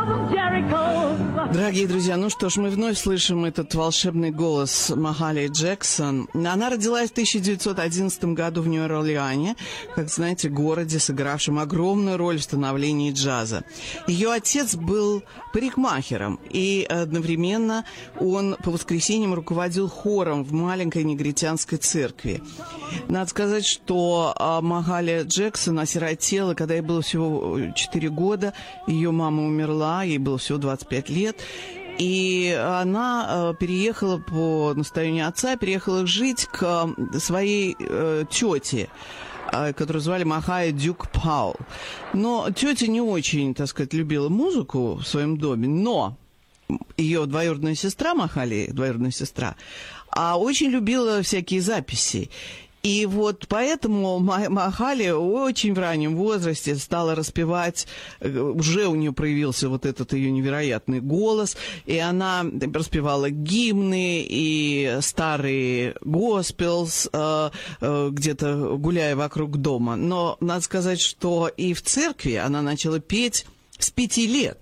Дорогие друзья, ну что ж, мы вновь слышим этот волшебный голос Махали Джексон. Она родилась в 1911 году в Нью-Орлеане, как знаете, городе, сыгравшем огромную роль в становлении джаза. Ее отец был парикмахером, и одновременно он по воскресеньям руководил хором в маленькой негритянской церкви. Надо сказать, что Махали Джексон осиротела, когда ей было всего 4 года. Ее мама умерла, ей было всего 25 лет. И она переехала по настоянию отца, переехала жить к своей тете, которую звали Махая Дюк Паул. Но тетя не очень, так сказать, любила музыку в своем доме, но ее двоюродная сестра, Махали, двоюродная сестра, очень любила всякие записи. И вот поэтому Махали очень в раннем возрасте стала распевать, уже у нее проявился вот этот ее невероятный голос, и она распевала гимны и старые госпелс, где-то гуляя вокруг дома. Но надо сказать, что и в церкви она начала петь с 5 лет.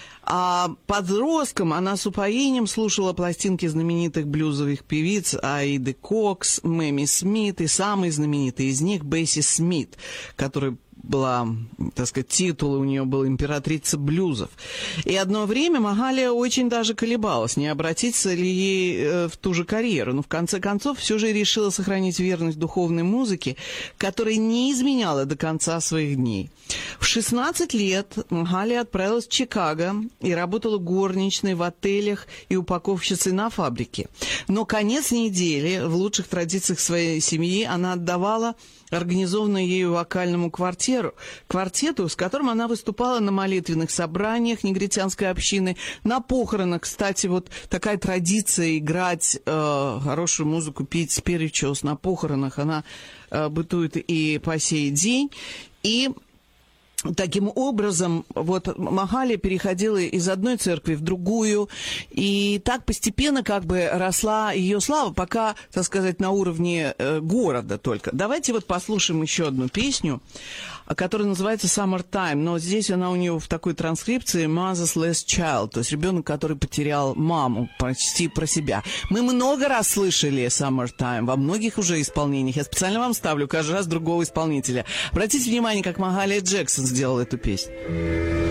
А подростком она с упоением слушала пластинки знаменитых блюзовых певиц Аиды Кокс, Мэми Смит и самый знаменитый из них Бесси Смит, который была, так сказать, титул у нее был «Императрица блюзов». И одно время Махали очень даже колебалась, не обратиться ли ей в ту же карьеру. Но в конце концов все же решила сохранить верность духовной музыке, которая не изменяла до конца своих дней. В 16 лет Махали отправилась в Чикаго и работала горничной в отелях и упаковщицей на фабрике. Но конец недели в лучших традициях своей семьи она отдавала организованную ею вокальному квартету, с которым она выступала на молитвенных собраниях негритянской общины, на похоронах. Кстати, вот такая традиция играть хорошую музыку, петь спиричуос на похоронах, она бытует и по сей день. И таким образом, вот Махали переходила из одной церкви в другую, и так постепенно как бы росла ее слава, пока, так сказать, на уровне города только. Давайте вот послушаем еще одну песню, которая называется «Summertime», но здесь она у нее в такой транскрипции «Mother's Last Child», то есть ребенок, который потерял маму, почти про себя. Мы много раз слышали «Summertime» во многих уже исполнениях. Я специально вам ставлю каждый раз другого исполнителя. Обратите внимание, как Махали Джексон сделал эту песню.